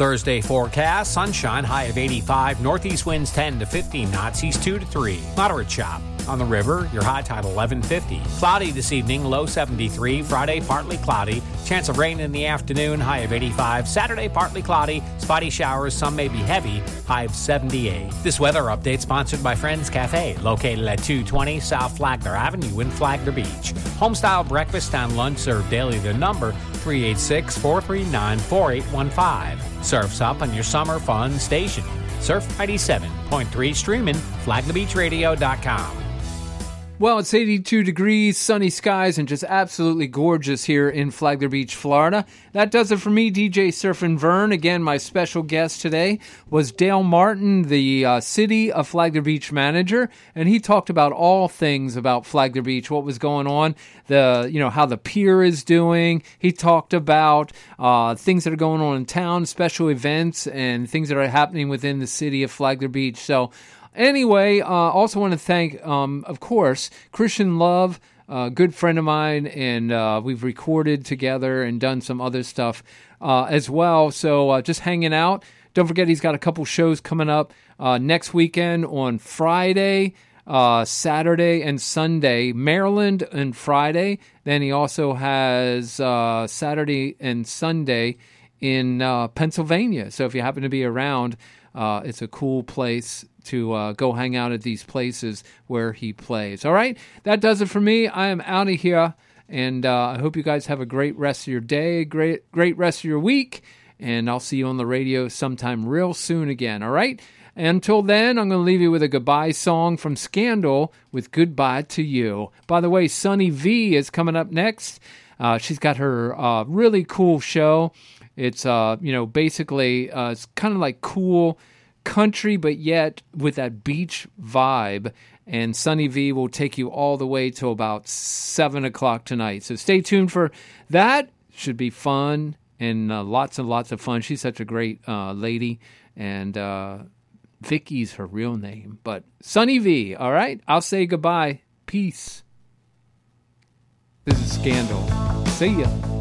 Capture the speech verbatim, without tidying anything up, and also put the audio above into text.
Thursday forecast, sunshine, high of eighty-five, northeast winds ten to fifteen knots, east two to three, moderate chop. On the river, your high tide eleven fifty. Cloudy this evening, low seventy-three. Friday, partly cloudy. Chance of rain in the afternoon, high of eighty-five. Saturday, partly cloudy. Spotty showers, some may be heavy, high of seventy-eight. This weather update sponsored by Friends Cafe, located at two twenty South Flagler Avenue in Flagler Beach. Homestyle breakfast and lunch served daily. The number three eight six, four three nine, four eight one five. Surfs up on your summer fun station. Surf ninety-seven point three, streaming flagler beach radio dot com. Well, it's eighty-two degrees, sunny skies, and just absolutely gorgeous here in Flagler Beach, Florida. That does it for me, D J Surfin' Vern. Again, my special guest today was Dale Martin, the uh, City of Flagler Beach manager, and he talked about all things about Flagler Beach, what was going on, the you know how the pier is doing. He talked about uh, things that are going on in town, special events, and things that are happening within the city of Flagler Beach. So, Anyway, uh, also want to thank, um, of course, Christian Love, a good friend of mine, and uh, we've recorded together and done some other stuff uh, as well. So uh, just hanging out. Don't forget he's got a couple shows coming up uh, next weekend on Friday, uh, Saturday, and Sunday. Maryland and Friday. Then he also has uh, Saturday and Sunday in uh, Pennsylvania. So if you happen to be around, uh, it's a cool place to uh, go hang out at these places where he plays. All right, that does it for me. I am out of here, and uh, I hope you guys have a great rest of your day, great great rest of your week, and I'll see you on the radio sometime real soon again, all right? Until then, I'm going to leave you with a goodbye song from Scandal with Goodbye to You. By the way, Sunny V is coming up next. Uh, she's got her uh, really cool show. It's, uh, you know, basically, uh, it's kind of like cool country, but yet with that beach vibe. And Sunny V will take you all the way till about seven o'clock tonight. So stay tuned for that. Should be fun and uh, lots and lots of fun. She's such a great uh, lady. And uh, Vicky's her real name. But Sunny V, all right? I'll say goodbye. Peace. This is Scandal. See ya.